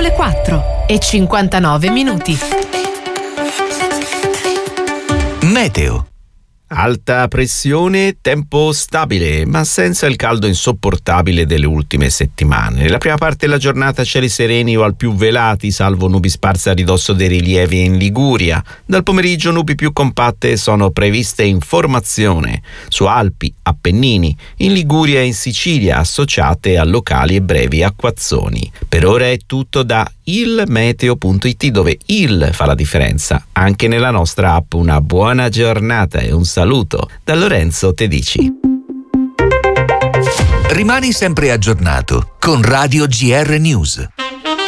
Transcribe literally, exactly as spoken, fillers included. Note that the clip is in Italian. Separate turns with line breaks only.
le quattro e cinquantanove minuti.
Meteo.
Alta pressione, tempo stabile, ma senza il caldo insopportabile delle ultime settimane. Nella prima parte della giornata cieli sereni o al più velati, salvo nubi sparse a ridosso dei rilievi in Liguria. Dal pomeriggio nubi più compatte sono previste in formazione su Alpi, Appennini, in Liguria e in Sicilia, associate a locali e brevi acquazzoni. Per ora è tutto da il meteo punto it, dove il fa la differenza anche nella nostra app. Una buona giornata e un saluto da Lorenzo Tedici.
Rimani sempre aggiornato con Radio G R News.